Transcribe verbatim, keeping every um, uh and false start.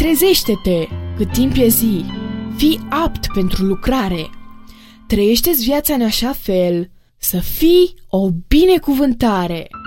Trezește-te, cât timp e zi, fii apt pentru lucrare. Trăiește-ți viața în așa fel să fii o binecuvântare.